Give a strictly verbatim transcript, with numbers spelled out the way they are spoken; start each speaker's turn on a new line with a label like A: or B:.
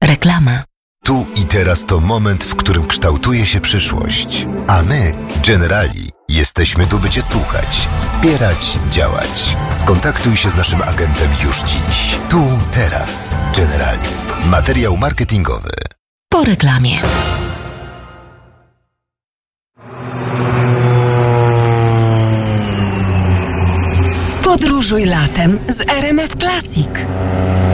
A: Reklama.
B: Tu i teraz to moment, w którym kształtuje się przyszłość. A my, Generali, jesteśmy tu, by Cię słuchać, wspierać, działać. Skontaktuj się z naszym agentem już dziś. Tu, teraz. Generali. Materiał marketingowy.
A: Po reklamie.
C: Podróżuj latem z R M F Classic.